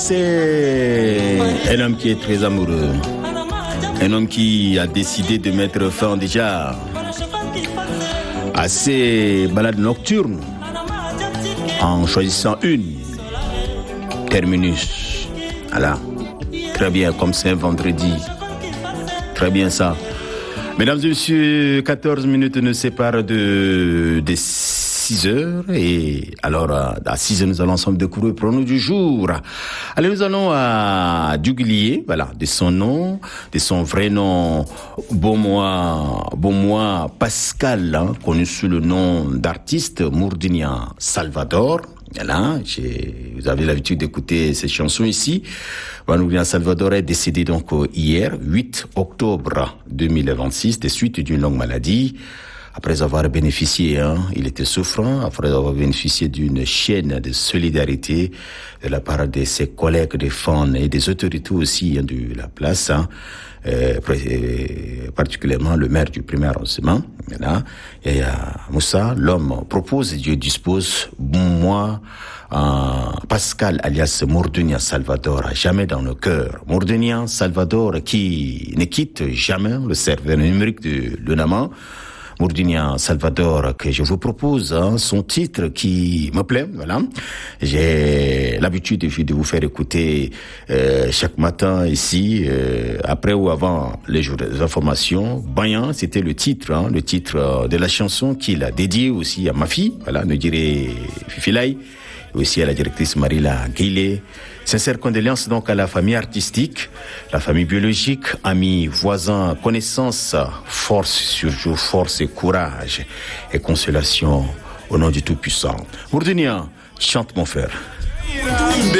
C'est un homme qui est très amoureux, un homme qui a décidé de mettre fin déjà à ses balades nocturnes en choisissant une, Terminus. Voilà, très bien, comme c'est un vendredi, très bien ça. Mesdames et messieurs, 14 minutes nous séparent de 6 heures. Et alors, à 6 heures, nous allons ensemble découvrir le pronom du jour. Allez, nous allons à Duglier, voilà, de son nom, de son vrai nom, Beaumois Pascal, hein, connu sous le nom d'artiste Mourdinian Salvador. Voilà, vous avez l'habitude d'écouter ces chansons ici. Mourdinian Salvador est décédé donc hier, 8 octobre 2026, des suites d'une longue maladie. Après avoir bénéficié, il était souffrant, après avoir bénéficié d'une chaîne de solidarité de la part de ses collègues des fans et des autorités aussi de la place, particulièrement le maire du premier arrondissement. Voilà. Et Moussa, l'homme propose et Dieu dispose. Moi, Pascal alias Mourdinian Salvador, à jamais dans nos cœurs. Mourdinian Salvador qui ne quitte jamais le serveur numérique de l'UNAMA. Mourdinian Salvador, que je vous propose, son titre qui me plaît, voilà. J'ai l'habitude de vous faire écouter chaque matin ici, après ou avant les informations. Bayan, c'était le titre de la chanson qu'il a dédié aussi à ma fille, voilà, nous dirait Fifilay, et aussi à la directrice Marila Guillet. Sincères condoléances donc à la famille artistique, la famille biologique, amis, voisins, connaissances, force sur jour, force et courage et consolation au nom du Tout-Puissant. Mourdinian, chante mon frère.